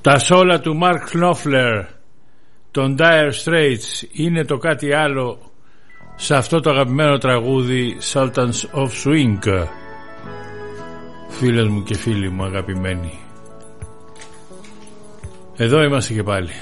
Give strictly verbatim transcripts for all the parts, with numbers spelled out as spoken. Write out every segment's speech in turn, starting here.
Τα σόλα του Μαρκ Knopfler των Dire Straits είναι το κάτι άλλο σε αυτό το αγαπημένο τραγούδι Sultans of Swing. Φίλες μου και φίλοι μου αγαπημένοι, εδώ είμαστε και πάλι.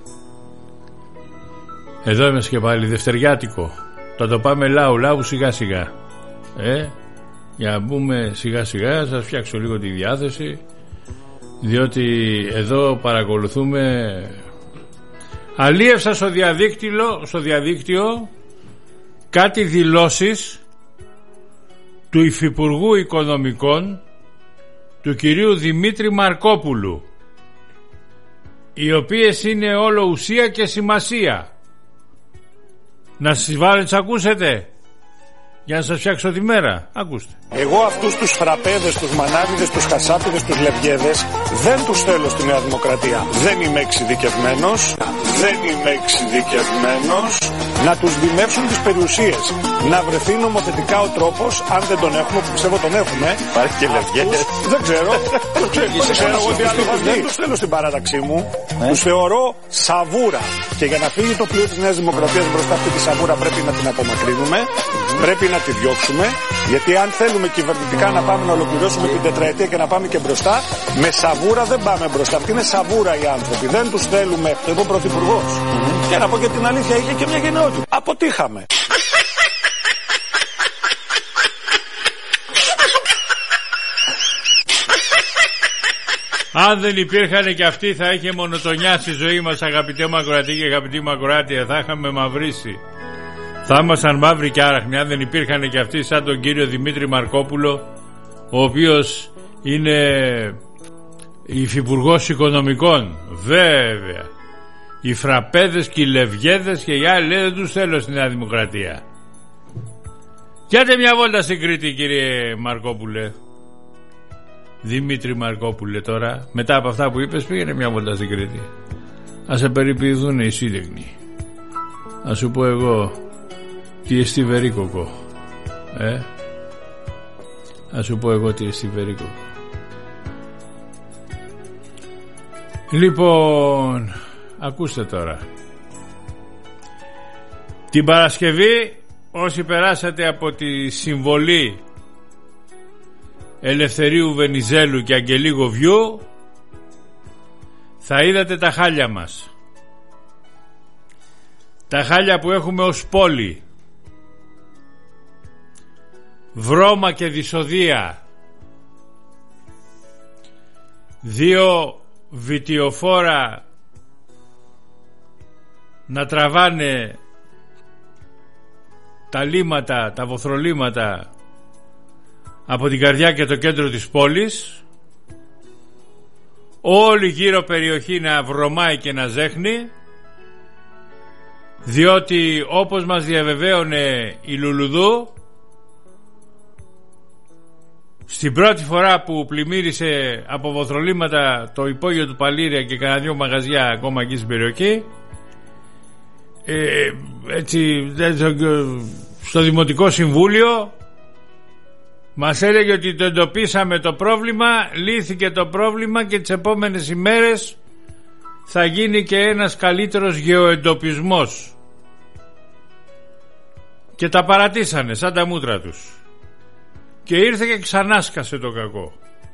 Εδώ είμαστε και πάλι, δευτεριάτικο. Θα το πάμε λαού, λαού σιγά σιγά. Ε, για να μπούμε σιγά σιγά, σας φτιάξω λίγο τη διάθεση, διότι εδώ παρακολουθούμε. Αλίευσα στο διαδίκτυο, στο διαδίκτυο κάτι δηλώσεις του Υφυπουργού Οικονομικών, του κυρίου Δημήτρη Μαρκόπουλου, οι οποίες είναι όλο ουσία και σημασία. Να σας βάλω, τις ακούσετε, για να σας φτιάξω τη μέρα. Ακούστε. Εγώ αυτούς τους φραπέδες, τους μανάβιδες, τους χασάπιδες, τους λευγέδες δεν τους θέλω στη Νέα Δημοκρατία. Δεν είμαι εξειδικευμένος. Δεν είμαι εξειδικευμένος. Να τους δημεύσουν τις περιουσίες. Να βρεθεί νομοθετικά ο τρόπος, αν δεν τον έχουμε, που πιστεύω τον έχουμε. Υπάρχει και λευγέδες. Δεν ξέρω. Δεν ξέρω ότι άλλο θα βγει. Δεν τους θέλω στην παράταξή μου. Τους θεωρώ σαβούρα. Και για να φύγει το πλοίο της Νέας Δημοκρατίας μπροστά αυτή τη σαβούρα πρέπει να την απομακρύνουμε. Πρέπει να τη διώξουμε. Γιατί αν θέλουμε κυβερνητικά να πάμε να ολοκληρώσουμε την τετραετία και να πάμε και μπροστά, με σαβούρα δεν πάμε μπροστά. Αυτοί είναι σαβούρα οι άνθρωποι. Δεν τους θέλουμε. Εγώ πρωθυπουργός. Mm-hmm. Και να πω και την αλήθεια, είχε και μια γενναιότητα. Αποτύχαμε. Αν δεν υπήρχαν και αυτοί, θα είχε μονοτονιάσει η ζωή μας, αγαπητέ μου ακροατή και αγαπητή μου ακροάτια. Θα είχαμε μαυρίσει. Θα ήμασταν μαύροι και άραχνοι αν δεν υπήρχαν και αυτοί σαν τον κύριο Δημήτρη Μαρκόπουλο, ο οποίος είναι υφυπουργός Οικονομικών. Βέβαια, οι φραπέδες και οι λευγέδες και οι άλλοι δεν τους θέλω στη Νέα Δημοκρατία. Γιάτε μια βόλτα στην Κρήτη, κύριε Μαρκόπουλε. Δημήτρη Μαρκόπουλε, τώρα μετά από αυτά που είπες, πήγαινε μια βόλτα στην Κρήτη. Ας σε περιποιηθούν οι σύντεκνοι. Ας σου πω εγώ τι εστί βερίκοκο. Ε Ας σου πω εγώ τι εστί βερίκοκο. Λοιπόν, ακούστε τώρα. Την Παρασκευή, όσοι περάσατε από τη συμβολή Ελευθερίου Βενιζέλου και Αγγελή Γοβιού, θα είδατε τα χάλια μας. Τα χάλια που έχουμε ως πόλη. Βρώμα και δυσοδεία. Δύο βιτιοφόρα να τραβάνε τα λίματα, τα βοθρολίματα από την καρδιά και το κέντρο της πόλης. Όλη γύρω περιοχή να βρωμάει και να ζέχνει, διότι όπως μας διαβεβαίωνε η Λουλουδού, στην πρώτη φορά που πλημμύρισε από βοθρολίματα το υπόγειο του Παλήρια και κανένα δυο μαγαζιά ακόμα εκεί στην περιοχή, ε, έτσι στο Δημοτικό Συμβούλιο μας έλεγε ότι το εντοπίσαμε το πρόβλημα, λύθηκε το πρόβλημα και τις επόμενες ημέρες θα γίνει και ένας καλύτερος γεωεντοπισμός. Και τα παρατήσανε σαν τα μούτρα τους. Και ήρθε και ξανάσκασε το κακό.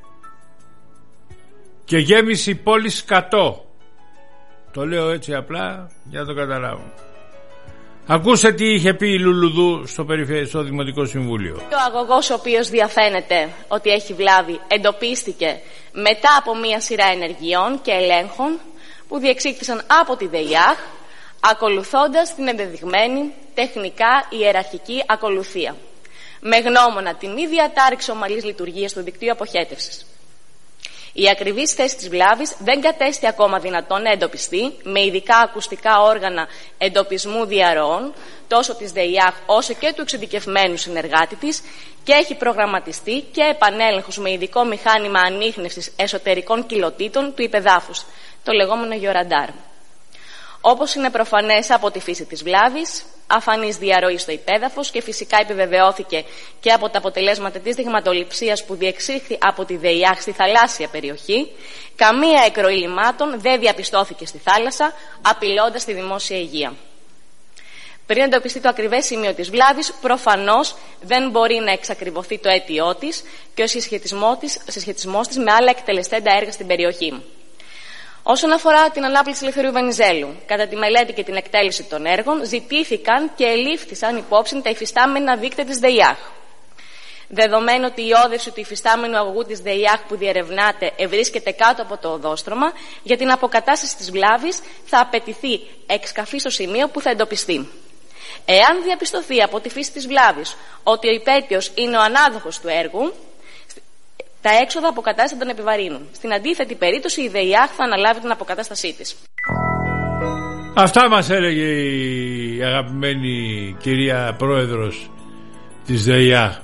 Και γέμισε η πόλη σκατό. Το λέω έτσι απλά για να το καταλάβω. Ακούστε τι είχε πει η Λουλουδού στο, περιφε... στο Δημοτικό Συμβούλιο. Ο αγωγός, ο οποίος διαφαίνεται ότι έχει βλάβη, εντοπίστηκε μετά από μία σειρά ενεργειών και ελέγχων που διεξήχθησαν από τη ΔΕΙΑΧ, ακολουθώντας την ενδεδειγμένη τεχνικά ιεραρχική ακολουθία, με γνώμονα την μη διατάρηξη ομαλής λειτουργίας του δικτύου αποχέτευσης. Η ακριβής θέση της βλάβης δεν κατέστη ακόμα δυνατόν να εντοπιστεί με ειδικά ακουστικά όργανα εντοπισμού διαρροών τόσο της ΔΕΙΑΧ όσο και του εξειδικευμένου συνεργάτη της και έχει προγραμματιστεί και επανέλεγχος με ειδικό μηχάνημα ανίχνευσης εσωτερικών κοιλωτήτων του υπεδάφους, το λεγόμενο γεωραντάρ. όπως είναι προφανές από τη φύση της βλάβης, αφανής διαρροή στο υπέδαφος και φυσικά επιβεβαιώθηκε και από τα αποτελέσματα της δειγματοληψίας που διεξήχθη από τη ΔΕΙΑΧ στη θαλάσσια περιοχή, καμία εκροή λιμάτων δεν διαπιστώθηκε στη θάλασσα, απειλώντας τη δημόσια υγεία. Πριν εντοπιστεί το ακριβές σημείο της βλάβης, προφανώς δεν μπορεί να εξακριβωθεί το αίτιό της και ο συσχετισμός της, συσχετισμός της με άλλα εκτελεστέντα έργα στην περιοχή. Όσον αφορά την ανάπληξη Ελευθερίου Βενιζέλου, κατά τη μελέτη και την εκτέλεση των έργων ζητήθηκαν και ελήφθησαν υπόψη τα υφιστάμενα δίκτυα της ΔΕΙΑΧ. Δεδομένου ότι η όδευση του υφιστάμενου αγωγού της ΔΕΙΑΧ που διερευνάται ευρίσκεται κάτω από το οδόστρωμα, για την αποκατάσταση της βλάβης θα απαιτηθεί εξκαφή στο σημείο που θα εντοπιστεί. Εάν διαπιστωθεί από τη φύση της βλάβης ότι ο υπέτειος είναι ο ανάδοχος του έργου, τα έξοδα αποκατάσταση τον επιβαρύνουν. Στην αντίθετη περίπτωση η ΔΕΙΑΧ θα αναλάβει την αποκατάστασή της. Αυτά μας έλεγε η αγαπημένη κυρία Πρόεδρος της ΔΕΙΑΧ.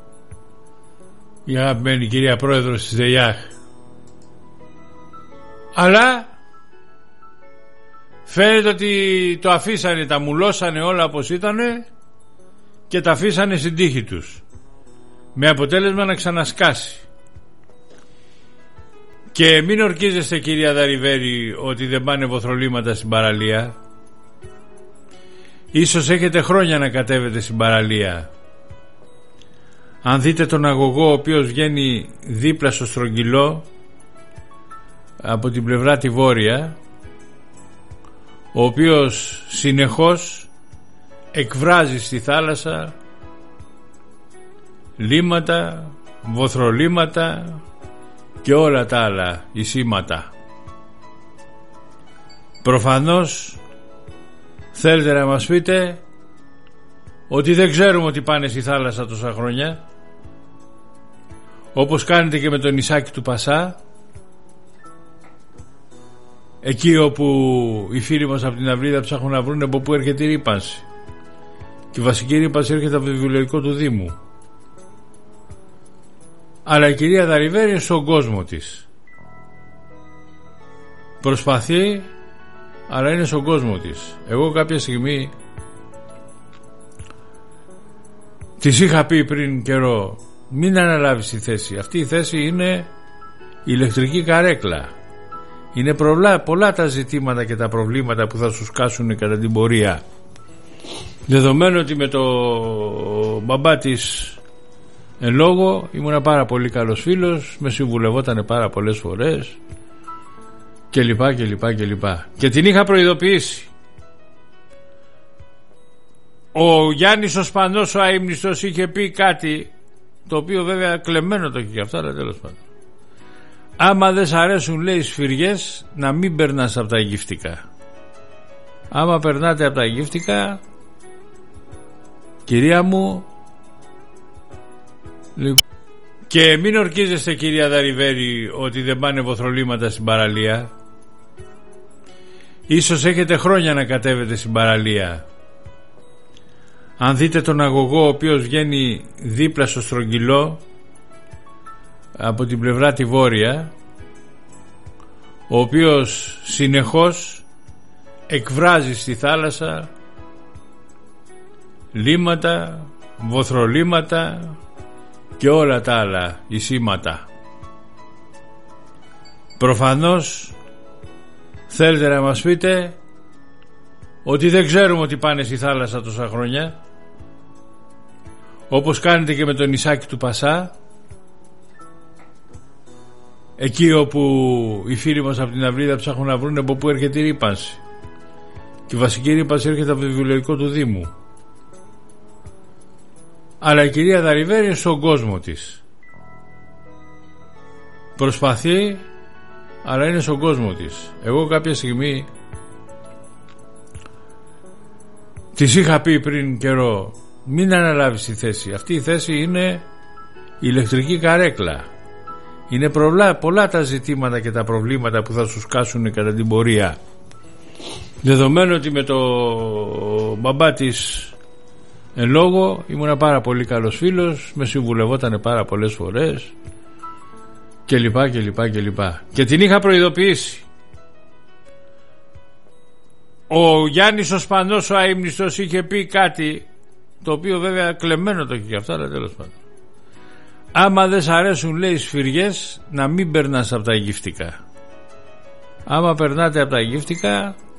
Η αγαπημένη κυρία Πρόεδρος της ΔΕΙΑΧ. Αλλά φαίνεται ότι το αφήσανε, τα μουλώσανε όλα όπως ήτανε και τα αφήσανε στην τύχη τους, με αποτέλεσμα να ξανασκάσει. Και μην ορκίζεστε, κυρία Δαριβέρη, ότι δεν πάνε βοθρολίματα στην παραλία. Ίσως έχετε χρόνια να κατέβετε στην παραλία. Αν δείτε τον αγωγό ο οποίος βγαίνει δίπλα στο Στρογγυλό από την πλευρά τη βόρεια, ο οποίος συνεχώς εκβράζει στη θάλασσα λίματα, βοθρολίματα και όλα τα άλλα εισήματα. Προφανώς θέλετε να μας πείτε ότι δεν ξέρουμε ότι πάνε στη θάλασσα τόσα χρόνια, όπως κάνετε και με το νησάκι του Πασά, εκεί όπου οι φίλοι μας από την Αυλίδα ψάχνουν να βρουν από πού έρχεται η ρύπανση, και η βασική ρύπανση έρχεται από το βιβλιοθηκό του Δήμου. Αλλά η κυρία Δαριβέρη είναι στον κόσμο της. Προσπαθεί, αλλά είναι στον κόσμο της. Εγώ κάποια στιγμή της είχα πει πριν καιρό, μην αναλάβεις τη θέση. Αυτή η θέση είναι ηλεκτρική καρέκλα. Είναι πολλά, πολλά τα ζητήματα και τα προβλήματα που θα σου σκάσουν κατά την πορεία. Δεδομένου ότι με το μπαμπά της εν λόγω ήμουνα πάρα πολύ καλός φίλος, με συμβουλευότανε πάρα πολλές φορές και λοιπά και λοιπά και λοιπά. Και την είχα προειδοποιήσει. Ο Γιάννης ο Σπανός ο αείμνηστος είχε πει κάτι, το οποίο βέβαια κλεμμένο το είχε και αυτά, αλλά τέλος πάντων. Άμα δεν σ' αρέσουν, λέει, σφυριές, να μην περνάς από τα γύφτικα. Άμα περνάτε από τα γύφτικα, κυρία μου, λοιπόν, και μην ορκίζεστε, κυρία Δαριβέρη, ότι δεν πάνε βοθρολίματα στην παραλία. Ίσως έχετε χρόνια να κατέβετε στην παραλία. Αν δείτε τον αγωγό ο οποίος βγαίνει δίπλα στο Στρογγυλό από την πλευρά τη βόρεια, ο οποίος συνεχώς εκβράζει στη θάλασσα λίματα, βοθρολίματα και όλα τα άλλα εισήματα. Προφανώς θέλετε να μας πείτε ότι δεν ξέρουμε ότι πάνε στη θάλασσα τόσα χρόνια, όπως κάνετε και με το νησάκι του Πασά, εκεί όπου οι φίλοι μας από την Αυλίδα ψάχνουν να βρουν από πού έρχεται η ρύπανση, και η βασική ρύπανση έρχεται από το βιβλιοθηκό του Δήμου. Αλλά η κυρία Δαριβέρη είναι στον κόσμο της. Προσπαθεί, αλλά είναι στον κόσμο της. Εγώ κάποια στιγμή της είχα πει πριν καιρό, μην αναλάβεις τη θέση. Αυτή η θέση είναι ηλεκτρική καρέκλα. Είναι πολλά, πολλά τα ζητήματα και τα προβλήματα που θα σου σκάσουν κατά την πορεία. Δεδομένου ότι με το μπαμπά της εν λόγω ήμουνα πάρα πολύ καλός φίλος, με συμβουλευότανε πάρα πολλές φορές και λοιπά και λοιπά και λοιπά. Και την είχα προειδοποιήσει. Ο Γιάννης ο Σπανός ο αείμνηστος είχε πει κάτι, το οποίο βέβαια κλεμμένο το έχει και αυτά, αλλά τέλος πάντων. Άμα δεν σ' αρέσουν, λέει, σφυριές, να μην περνάς από τα γυφτικά. Άμα περνάτε από τα γυφτικά,